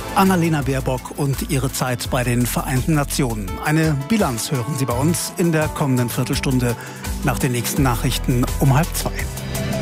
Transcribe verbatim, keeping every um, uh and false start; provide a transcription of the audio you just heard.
Annalena Baerbock und ihre Zeit bei den Vereinten Nationen. Eine Bilanz hören Sie bei uns in der kommenden Viertelstunde nach den nächsten Nachrichten um halb zwei.